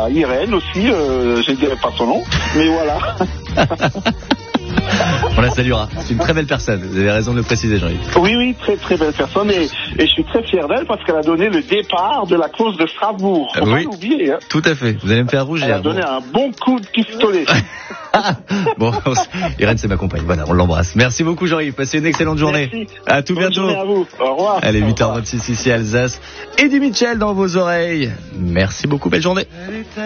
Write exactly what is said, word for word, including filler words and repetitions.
à Irène aussi, euh, je ne dirai pas son nom, mais voilà. On la saluera. C'est une très belle personne. Vous avez raison de le préciser, Jean-Yves. Oui, oui, très très belle personne et, et je suis très fier d'elle parce qu'elle a donné le départ de la course de Strasbourg. Faut Oui, pas l'oublier. Hein. Tout à fait. Vous allez me faire rougir. Elle a donné bon. un bon coup de pistolet. Bon, Irène, c'est ma compagne. Voilà, on l'embrasse. Merci beaucoup, Jean-Yves. Passez une excellente journée. Merci. À tout Bonne bientôt. journée à vous. Au revoir. Allez, Au huit heures revoir. vingt-six ici à Alsace. Eddie Mitchell dans vos oreilles. Merci beaucoup. Belle journée.